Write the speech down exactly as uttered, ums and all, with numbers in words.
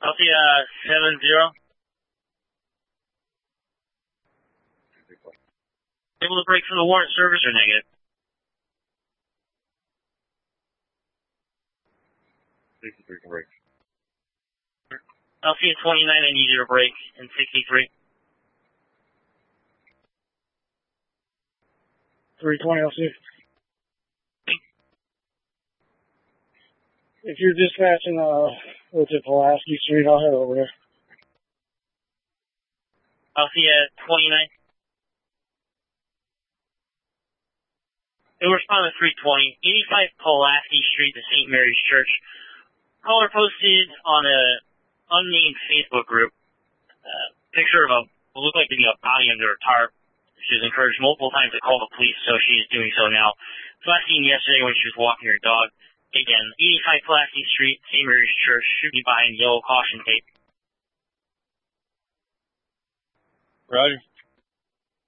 I'll see uh seven zero. Able to break from the warrant service or negative? sixty-three can break. I'll see a twenty-nine, I need you to break in sixty-three. three twenty, I'll see. If you're dispatching, uh, what's it, Pulaski Street, I'll head over there. I'll see you at twenty-nine. It will respond to three twenty, eighty-five Pulaski Street, the Saint Mary's Church. Caller posted on a unnamed Facebook group. Uh, picture of a, what looked like to be a body under a tarp. She was encouraged multiple times to call the police, so she is doing so now. Last seen yesterday when she was walking her dog. Again, eighty-five Pulaski Street, Saint Mary's Church, should be behind yellow caution tape. Roger.